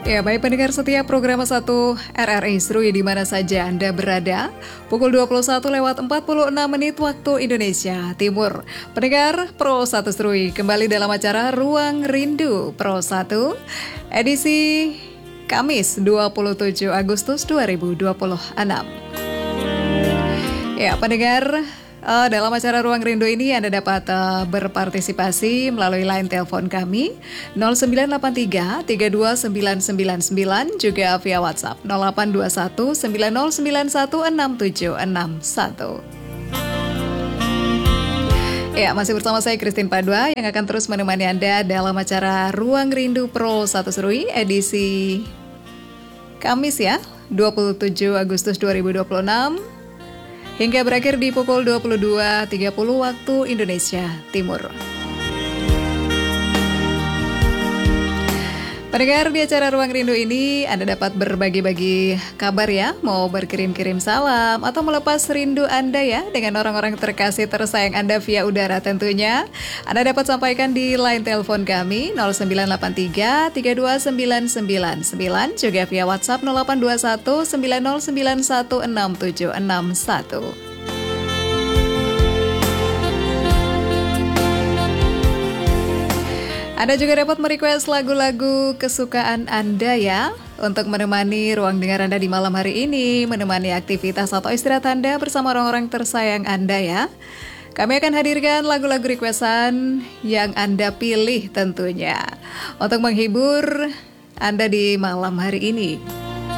Ya, baik pendengar setia program 1 RRI Serui di mana saja Anda berada. Pukul 21:46 waktu Indonesia Timur. Pendengar Pro 1 Serui kembali dalam acara Ruang Rindu Pro 1 edisi Kamis 27 Agustus 2026. Ya, pendengar, dalam acara Ruang Rindu ini Anda dapat berpartisipasi melalui line telepon kami 0983 329999 juga via WhatsApp 0821 9091 6761. Ya, masih bersama saya Christine Padua yang akan terus menemani Anda dalam acara Ruang Rindu Pro 1 Serui edisi Kamis ya, 27 Agustus 2026. Hingga berakhir di pukul 22.30 waktu Indonesia Timur. Pendengar, di acara Ruang Rindu ini Anda dapat berbagi-bagi kabar ya, mau berkirim-kirim salam atau melepas rindu Anda ya dengan orang-orang terkasih tersayang Anda via udara tentunya. Anda dapat sampaikan di line telepon kami 0983 32999 juga via WhatsApp 0821 9091 6761. Anda juga dapat merequest lagu-lagu kesukaan Anda ya, untuk menemani ruang dengar Anda di malam hari ini, menemani aktivitas atau istirahat Anda bersama orang-orang tersayang Anda ya. Kami akan hadirkan lagu-lagu requestan yang Anda pilih tentunya, untuk menghibur Anda di malam hari ini.